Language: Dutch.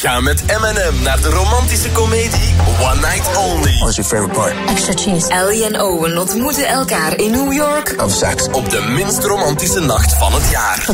Ga met M&M naar de romantische komedie One Night Only. What's your favorite part? Extra cheese. Ellie en Owen ontmoeten elkaar in New York. Of sex. Op de minst romantische nacht van het jaar.